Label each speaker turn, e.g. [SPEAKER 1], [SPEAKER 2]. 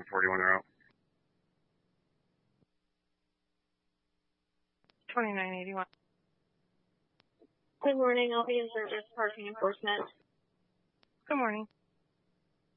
[SPEAKER 1] 41 route.
[SPEAKER 2] 2981.
[SPEAKER 3] Good morning. I'll be in service parking enforcement.
[SPEAKER 2] Good morning.